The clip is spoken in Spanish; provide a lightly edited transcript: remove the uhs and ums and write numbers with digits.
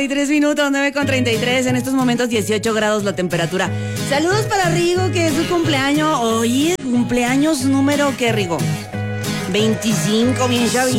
3 minutos, 9:33, en estos momentos 18 grados la temperatura. Saludos para Rigo, que es su cumpleaños. Oye, cumpleaños número, ¿qué, Rigo? 25, bien chavito.